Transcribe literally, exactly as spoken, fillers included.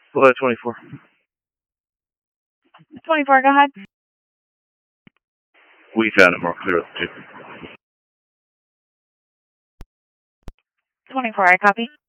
Below twenty-four. twenty-four, go ahead. We found it more clearly, too. twenty-four, I copy.